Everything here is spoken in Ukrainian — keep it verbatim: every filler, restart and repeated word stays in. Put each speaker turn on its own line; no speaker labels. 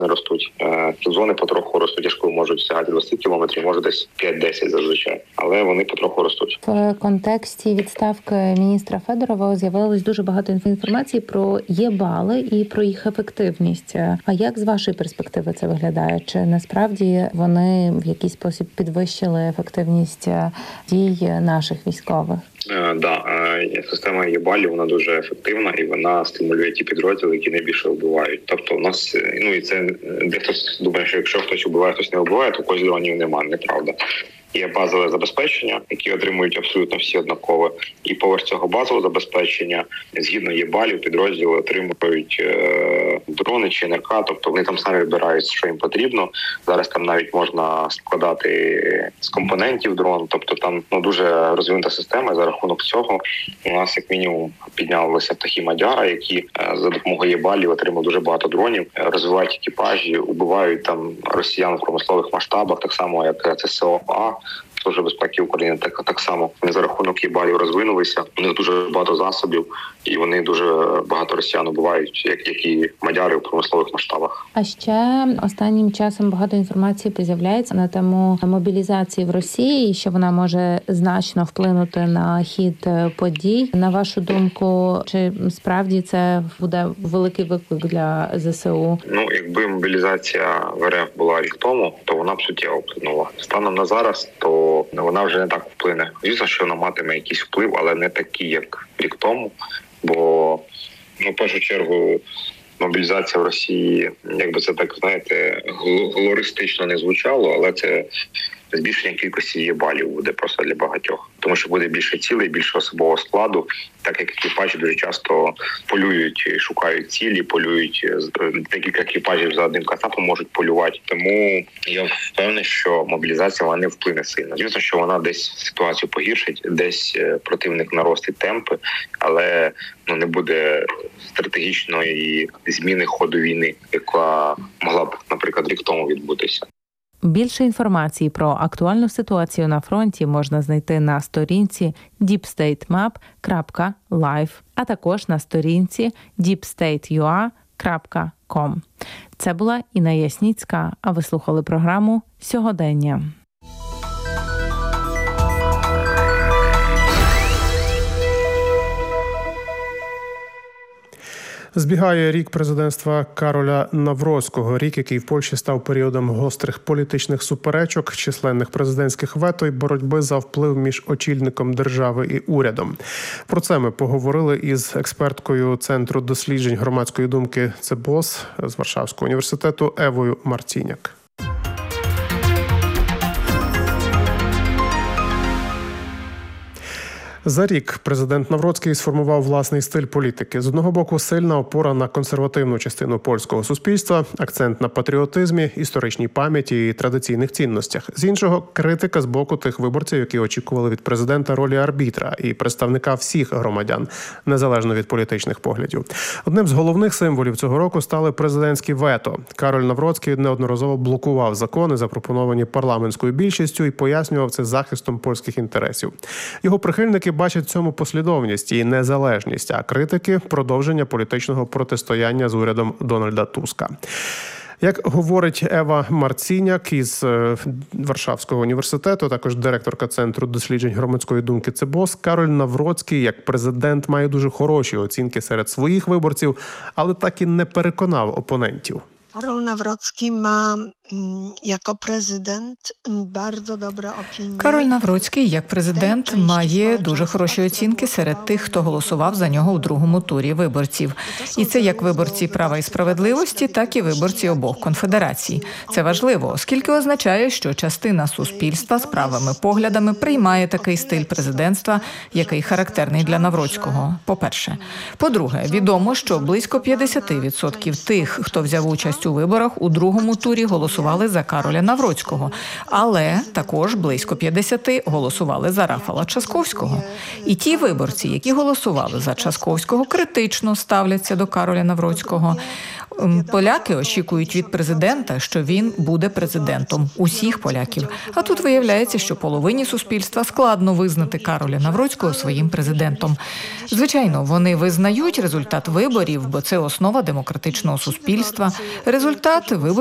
не ростуть. Тут зони потроху ростуть, тяжко можуть сягати двадцять кілометрів, може десь п'ять-десять зазвичай, але вони потроху ростуть.
В контексті відставки міністра Федорова з'явилось дуже багато інформації про є-бали і про їх ефективність. А як з вашої перспективи це виглядає? Чи насправді вони в якийсь спосіб підвищили ефективність дій наших військових?
Так, да. Система є-балів, вона дуже ефективна і вона стимулює ті підрозділи, які найбільше вбивають. Тобто у нас, ну і це дехто думає, що якщо хтось вбиває, хтось не вбиває, то когось дронів немає, неправда. Є базове забезпечення, які отримують абсолютно всі однаково. І поверх цього базового забезпечення, згідно є-балів, підрозділи отримують е- дрони чи НРК, тобто вони там самі вибирають, що їм потрібно. Зараз там навіть можна складати з компонентів дрон, тобто там ну, дуже розвинута система. За рахунок цього у нас як мінімум піднялися птахи Мадяра, які е- за допомогою є-балів отримали дуже багато дронів, е- розвивають екіпажі, убивають там росіян в промислових масштабах, так само як це СОА. Служба безпеки України так, так само вони за рахунок є-балів розвинулися. У них дуже багато засобів, і вони дуже багато росіян убивають, як, як і мадяри в промислових масштабах.
А ще останнім часом багато інформації з'являється на тему мобілізації в Росії, що вона може значно вплинути на хід подій. На вашу думку, чи справді це буде великий виклик для ЗСУ?
Ну, якби мобілізація в РФ була рік тому, то вона б суттєво вплинула. Станом на зараз, то вона вже не так вплине. Звісно, що вона матиме якийсь вплив, але не такий, як рік тому. Бо, ну, в першу чергу, мобілізація в Росії, якби це так, знаєте, глористично не звучало, але це збільшення кількості є-балів буде просто для багатьох. Тому що буде більше цілей, більше особового складу, так як екіпажі дуже часто полюють, шукають цілі, полюють, декілька екіпажів за одним кацапом можуть полювати. Тому я впевнений, що мобілізація вона не вплине сильно. Звісно, що вона десь ситуацію погіршить, десь противник наростить темпи, але ну, не буде стратегічної зміни ходу війни, яка могла б, наприклад, рік тому відбутися.
Більше інформації про актуальну ситуацію на фронті можна знайти на сторінці діп стейт мап крапка лайв, а також на сторінці діп стейт ю а крапка ком. Це була Інна Ясніцька, а ви слухали програму «Сьогодення».
Збігає рік президентства Кароля Навроцького, рік, який в Польщі став періодом гострих політичних суперечок, численних президентських вето і боротьби за вплив між очільником держави і урядом. Про це ми поговорили із експерткою Центру досліджень громадської думки ЦЕБОС з Варшавського університету Евою Марціняк. За рік президент Навроцький сформував власний стиль політики. З одного боку, сильна опора на консервативну частину польського суспільства, акцент на патріотизмі, історичній пам'яті і традиційних цінностях. З іншого, критика з боку тих виборців, які очікували від президента ролі арбітра і представника всіх громадян, незалежно від політичних поглядів. Одним з головних символів цього року стали президентські вето. Кароль Навроцький неодноразово блокував закони, запропоновані парламентською більшістю, і пояснював це захистом польських інтересів. Його прихильники бачать в цьому послідовність і незалежність, а критики – продовження політичного протистояння з урядом Дональда Туска. Як говорить Ева Марціняк із Варшавського університету, також директорка Центру досліджень громадської думки ЦЕБОС, Кароль Навроцький як президент має дуже хороші оцінки серед своїх виборців, але так і не переконав опонентів.
Karol Nawrocki ma jako prezydent bardzo dobre opinie.
Кароль Навроцький як президент має дуже хороші оцінки серед тих, хто голосував за нього у другому турі виборців. І це як виборці «Права і справедливості», так і виборці обох конфедерацій. Це важливо, оскільки означає, що частина суспільства з правими поглядами приймає такий стиль президентства, який характерний для Навроцького, по-перше. По-друге, відомо, що близько п'ятдесят відсотків тих, хто взяв участь у виборах, у другому турі голосували за Кароля Навроцького, але також близько п'ятдесят голосували за Рафала Часковського. І ті виборці, які голосували за Часковського, критично ставляться до Кароля Навроцького. Поляки очікують від президента, що він буде президентом усіх поляків. А тут виявляється, що половині суспільства складно визнати Кароля Навроцького своїм президентом. Звичайно, вони визнають результат виборів, бо це основа демократичного суспільства. Результат виборів